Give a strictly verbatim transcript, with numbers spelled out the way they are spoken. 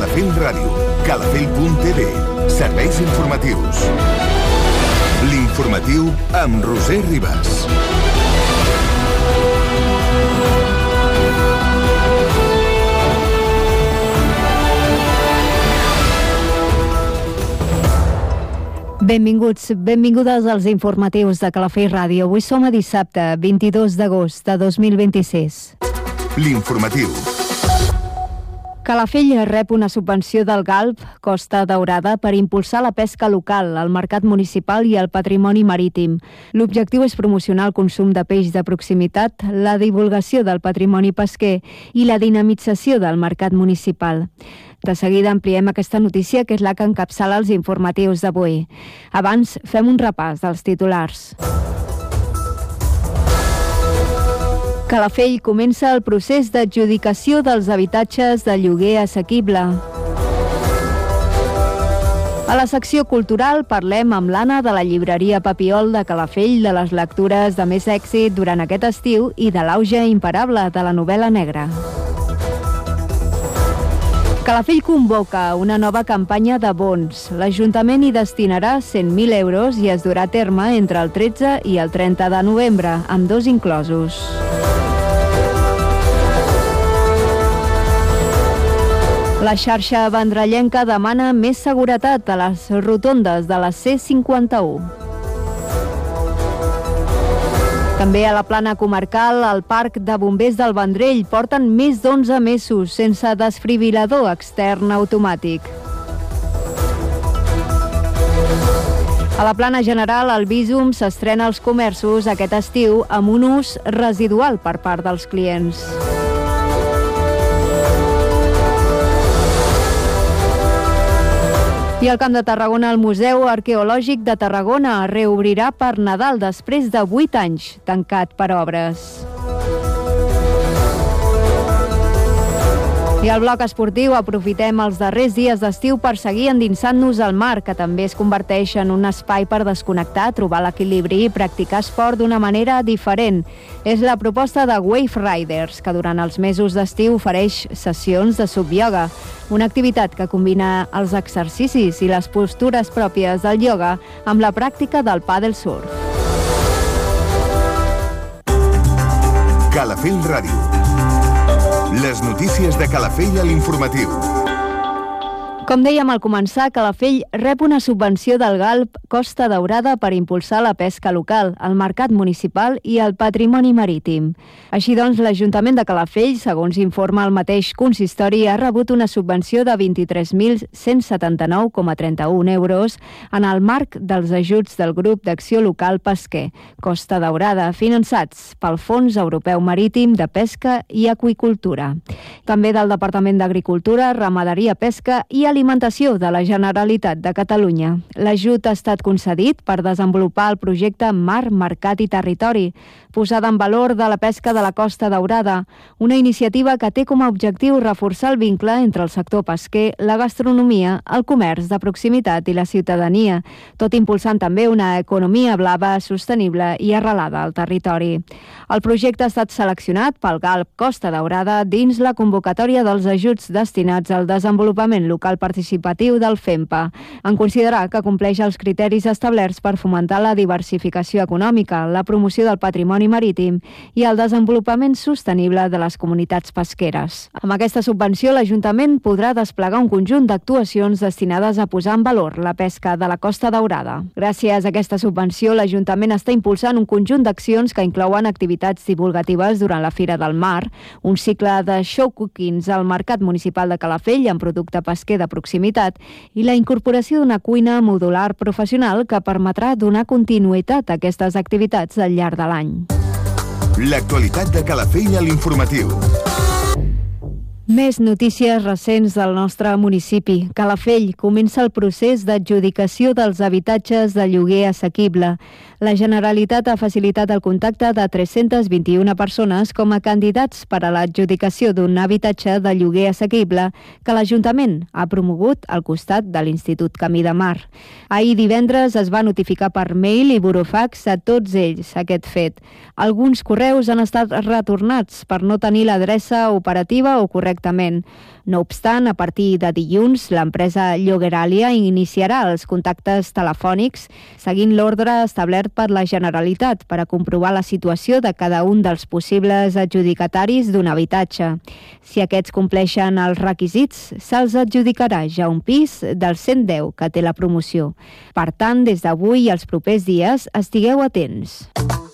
Calafell Ràdio, calafell punt t v, serveis informatius. L'informatiu amb Roser Ribas. Benvinguts, benvingudes als informatius de Calafell Ràdio. Avui som a dissabte, vint-i-dos d'agost de dos mil vint-i-sis. L'informatiu. Calafell rep una subvenció del Galp Costa Daurada per impulsar la pesca local, el mercat municipal i el patrimoni marítim. L'objectiu és promocionar el consum de peix de proximitat, la divulgació del patrimoni pesquer i la dinamització del mercat municipal. De seguida ampliem aquesta notícia, que és la que encapçala els informatius d'avui. Abans, fem un repàs dels titulars. Calafell comença el procés d'adjudicació dels habitatges de lloguer assequible. A la secció cultural parlem amb l'Anna de la llibreria Papiol de Calafell de les lectures de més èxit durant aquest estiu i de l'auge imparable de la novel·la negra. Calafell convoca una nova campanya de bons. L'Ajuntament hi destinarà cent mil euros i es durà a terme entre el tretze i el trenta de novembre, amb dos inclosos. La xarxa vendrellenca demana més seguretat a les rotondes de la C cinquanta-u. També a la plana comarcal, al Parc de Bombers del Vendrell porten més d'onze mesos sense desfibril·lador extern automàtic. A la plana general, el Bísum s'estrena als comerços aquest estiu amb un ús residual per part dels clients. I al Camp de Tarragona, el Museu Arqueològic de Tarragona reobrirà per Nadal després de vuit anys, tancat per obres. I al bloc esportiu aprofitem els darrers dies d'estiu per seguir endinsant-nos al mar, que també es converteix en un espai per desconnectar, trobar l'equilibri i practicar esport d'una manera diferent. És la proposta de Wave Riders, que durant els mesos d'estiu ofereix sessions de sub-ioga, una activitat que combina els exercicis i les postures pròpies del ioga amb la pràctica del pàdel surf. Calafell Ràdio. Les notícies de Calafell a l'informatiu. Com dèiem al començar, Calafell rep una subvenció del Galp Costa Daurada per impulsar la pesca local, el mercat municipal i el patrimoni marítim. Així doncs, l'Ajuntament de Calafell, segons informa el mateix consistori, ha rebut una subvenció de vint-i-tres mil cent setanta-nou coma trenta-un euros en el marc dels ajuts del Grup d'Acció Local Pesquer, Costa Daurada, finançats pel Fons Europeu Marítim de Pesca i Aqüicultura. També del Departament d'Agricultura, Ramaderia, Pesca i Alimentació de la Generalitat de Catalunya. L'ajut ha estat concedit per desenvolupar el projecte Mar, Mercat i Territori, posada en valor de la pesca de la Costa Daurada, una iniciativa que té com a objectiu reforçar el vincle entre el sector pesquer, la gastronomia, el comerç de proximitat i la ciutadania, tot impulsant també una economia blava, sostenible i arrelada al territori. El projecte ha estat seleccionat pel Galp Costa Daurada dins la convocatòria dels ajuts destinats al desenvolupament local participatiu del FEMPA, en considerar que compleix els criteris establerts per fomentar la diversificació econòmica, la promoció del patrimoni marítim i el desenvolupament sostenible de les comunitats pesqueres. Amb aquesta subvenció, l'Ajuntament podrà desplegar un conjunt d'actuacions destinades a posar en valor la pesca de la Costa Daurada. Gràcies a aquesta subvenció, l'Ajuntament està impulsant un conjunt d'accions que inclouen activitats divulgatives durant la Fira del Mar, un cicle de show cookings al Mercat Municipal de Calafell amb producte pesquer de proximitat i la incorporació d'una cuina modular professional que permetrà donar continuïtat a aquestes activitats al llarg de l'any. L'actualitat de Calafell a l'informatiu. Més notícies recents del nostre municipi. Calafell comença el procés d'adjudicació dels habitatges de lloguer assequible. La Generalitat ha facilitat el contacte de tres-centes vint-i-una persones com a candidats per a l'adjudicació d'un habitatge de lloguer assequible que l'Ajuntament ha promogut al costat de l'Institut Camí de Mar. Ahir divendres es va notificar per mail i burofax a tots ells aquest fet. Alguns correus han estat retornats per no tenir l'adreça operativa o correcta correctament. No obstant, a partir de dilluns, l'empresa Llogueralia iniciarà els contactes telefònics seguint l'ordre establert per la Generalitat per a comprovar la situació de cada un dels possibles adjudicataris d'un habitatge. Si aquests compleixen els requisits, se'ls adjudicarà ja un pis dels cent deu que té la promoció. Per tant, des d'avui i els propers dies, estigueu atents.